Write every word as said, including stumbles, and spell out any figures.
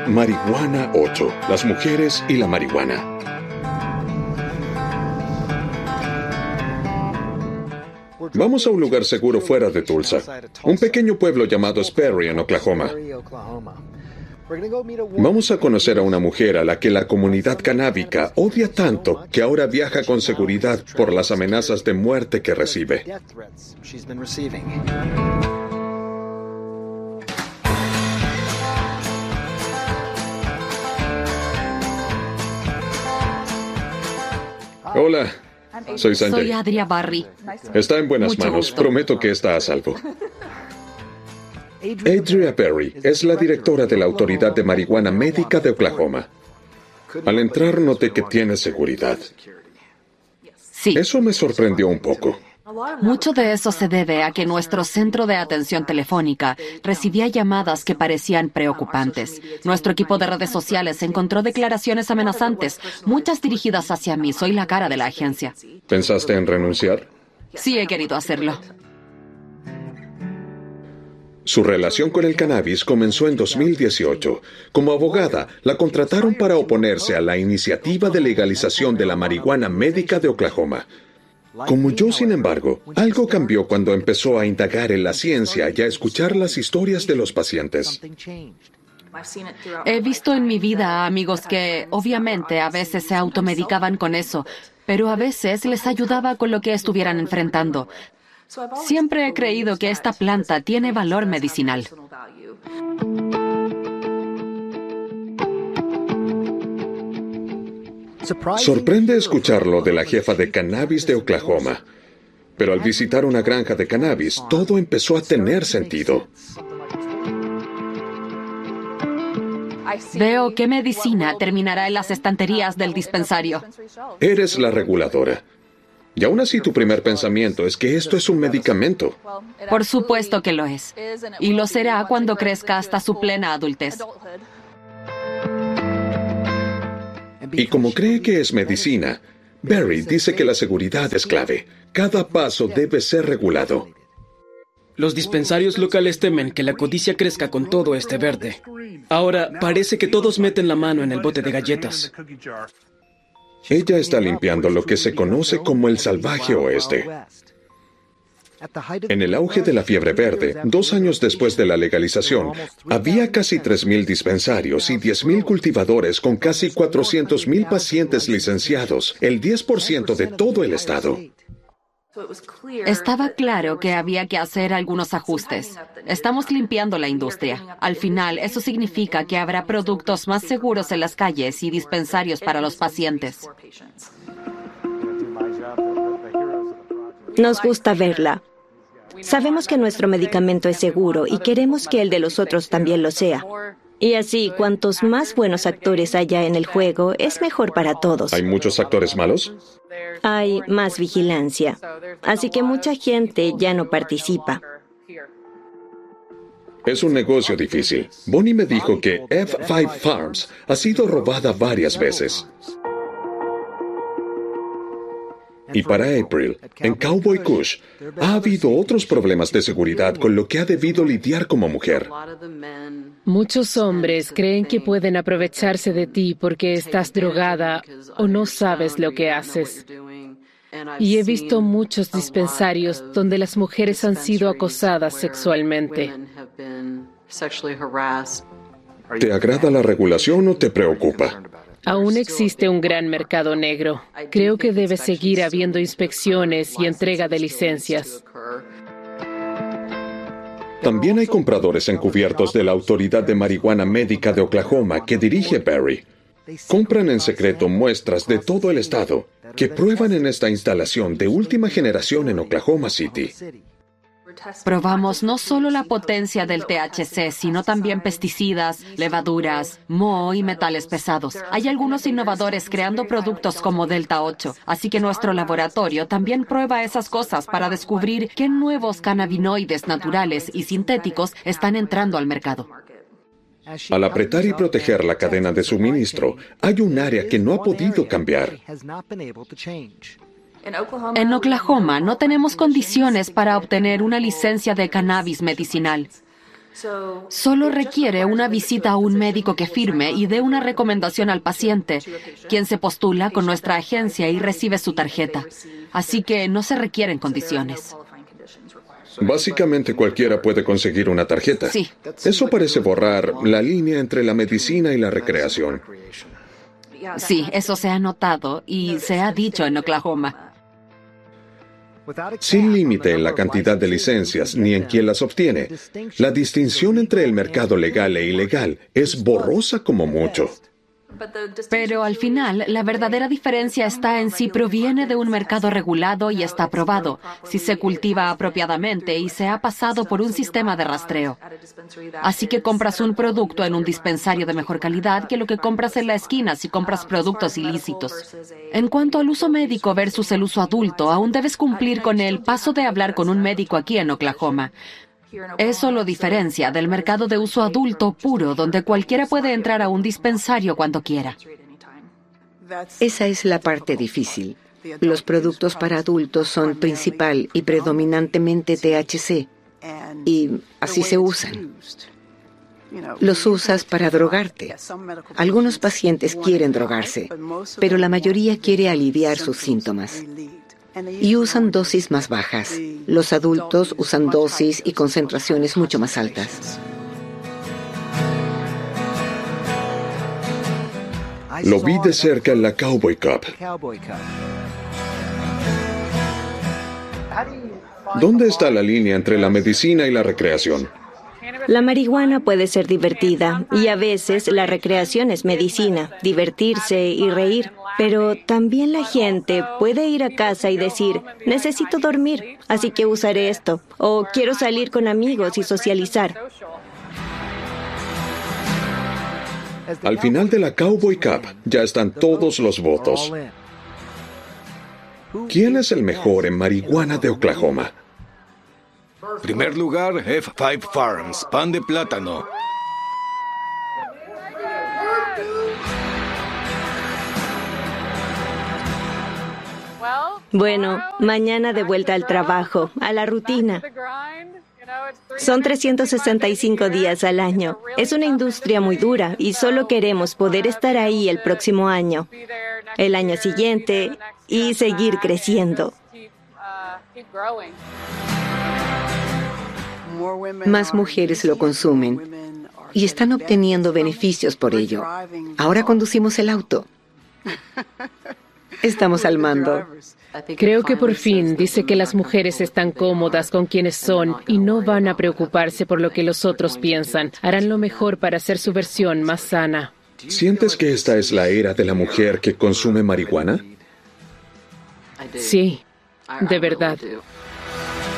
Marihuana ocho. Las mujeres y la marihuana. Vamos a un lugar seguro fuera de Tulsa, un pequeño pueblo llamado Sperry, en Oklahoma. Vamos a conocer a una mujer a la que la comunidad canábica odia tanto que ahora viaja con seguridad por las amenazas de muerte que recibe. Hola, soy Sanjay. Soy Adria Barry. Está en buenas Mucho manos. gusto. Prometo que está a salvo. Adria Barry es la directora de la Autoridad de Marihuana Médica de Oklahoma. Al entrar noté que tiene seguridad. Sí, Eso me sorprendió un poco. mucho de eso se debe a que nuestro centro de atención telefónica recibía llamadas que parecían preocupantes. Nuestro equipo de redes sociales encontró declaraciones amenazantes, muchas dirigidas hacia mí. Soy la cara de la agencia. ¿Pensaste en renunciar? Sí, he querido hacerlo. Su relación con el cannabis comenzó en dos mil dieciocho. Como abogada, la contrataron para oponerse a la iniciativa de legalización de la marihuana médica de Oklahoma. Como yo, sin embargo, algo cambió cuando empezó a indagar en la ciencia y a escuchar las historias de los pacientes. He visto en mi vida a amigos que, obviamente, a veces se automedicaban con eso, pero a veces les ayudaba con lo que estuvieran enfrentando. Siempre he creído que esta planta tiene valor medicinal. Sorprende escucharlo de la jefa de cannabis de Oklahoma. Pero al visitar una granja de cannabis, todo empezó a tener sentido. Veo que medicina terminará en las estanterías del dispensario. Eres la reguladora. Y aún así tu primer pensamiento es que esto es un medicamento. Por supuesto que lo es. Y lo será cuando crezca hasta su plena adultez. Y como cree que es medicina, Barry dice que la seguridad es clave. Cada paso debe ser regulado. Los dispensarios locales temen que la codicia crezca con todo este verde. Ahora parece que todos meten la mano en el bote de galletas. Ella está limpiando lo que se conoce como el salvaje oeste. En el auge de la fiebre verde, dos años después de la legalización, había casi tres mil dispensarios y diez mil cultivadores con casi cuatrocientos mil pacientes licenciados, el diez por ciento de todo el estado. Estaba claro que había que hacer algunos ajustes. Estamos limpiando la industria. Al final, eso significa que habrá productos más seguros en las calles y dispensarios para los pacientes. Nos gusta verla. Sabemos que nuestro medicamento es seguro y queremos que el de los otros también lo sea. Y así, cuantos más buenos actores haya en el juego, es mejor para todos. ¿Hay muchos actores malos? Hay más vigilancia. Así que mucha gente ya no participa. Es un negocio difícil. Bonnie me dijo que F cinco Farms ha sido robada varias veces. Y para April, en Cowboy Kush, ha habido otros problemas de seguridad con lo que ha debido lidiar como mujer. Muchos hombres creen que pueden aprovecharse de ti porque estás drogada o no sabes lo que haces. Y he visto muchos dispensarios donde las mujeres han sido acosadas sexualmente. ¿Te agrada la regulación o te preocupa? Aún existe un gran mercado negro. Creo que debe seguir habiendo inspecciones y entrega de licencias. También hay compradores encubiertos de la Autoridad de Marihuana Médica de Oklahoma que dirige Barry. Compran en secreto muestras de todo el estado que prueban en esta instalación de última generación en Oklahoma City. Probamos no solo la potencia del T H C, sino también pesticidas, levaduras, moho y metales pesados. Hay algunos innovadores creando productos como Delta ocho, así que nuestro laboratorio también prueba esas cosas para descubrir qué nuevos cannabinoides naturales y sintéticos están entrando al mercado. Al apretar y proteger la cadena de suministro, hay un área que no ha podido cambiar. En Oklahoma no tenemos condiciones para obtener una licencia de cannabis medicinal. Solo requiere una visita a un médico que firme y dé una recomendación al paciente, quien se postula con nuestra agencia y recibe su tarjeta. Así que no se requieren condiciones. Básicamente cualquiera puede conseguir una tarjeta. Sí. Eso parece borrar la línea entre la medicina y la recreación. Sí, eso se ha notado y se ha dicho en Oklahoma. Sin límite en la cantidad de licencias ni en quién las obtiene, la distinción entre el mercado legal e ilegal es borrosa como mucho. Pero al final, la verdadera diferencia está en si proviene de un mercado regulado y está aprobado, si se cultiva apropiadamente y se ha pasado por un sistema de rastreo. Así que compras un producto en un dispensario de mejor calidad que lo que compras en la esquina si compras productos ilícitos. En cuanto al uso médico versus el uso adulto, aún debes cumplir con el paso de hablar con un médico aquí en Oklahoma. Eso lo diferencia del mercado de uso adulto puro, donde cualquiera puede entrar a un dispensario cuando quiera. Esa es la parte difícil. Los productos para adultos son principal y predominantemente T H C, y así se usan. Los usas para drogarte. Algunos pacientes quieren drogarse, pero la mayoría quiere aliviar sus síntomas. Y usan dosis más bajas. Los adultos usan dosis y concentraciones mucho más altas. Lo vi de cerca en la Cowboy Cup. ¿Dónde está la línea entre la medicina y la recreación? La marihuana puede ser divertida y a veces la recreación es medicina, divertirse y reír. Pero también la gente puede ir a casa y decir, necesito dormir, así que usaré esto. O quiero salir con amigos y socializar. Al final de la Cowboy Cup ya están todos los votos. ¿Quién es el mejor en marihuana de Oklahoma? Primer lugar, F cinco Farms, pan de plátano. Bueno, mañana de vuelta al trabajo, a la rutina. Son trescientos sesenta y cinco días al año. Es una industria muy dura y solo queremos poder estar ahí el próximo año, el año siguiente y seguir creciendo. Más mujeres lo consumen y están obteniendo beneficios por ello. Ahora conducimos el auto. Estamos al mando. Creo que por fin dice que las mujeres están cómodas con quienes son y no van a preocuparse por lo que los otros piensan. Harán lo mejor para hacer su versión más sana. ¿Sientes que esta es la era de la mujer que consume marihuana? Sí, de verdad.